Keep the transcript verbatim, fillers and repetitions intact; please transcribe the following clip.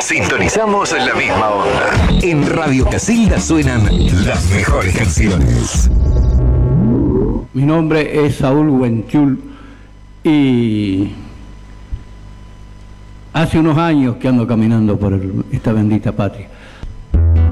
Sintonizamos la misma onda. En Radio Casilda suenan las mejores canciones. Mi nombre es Saúl Huenchul y hace unos años que ando caminando por el, esta bendita patria.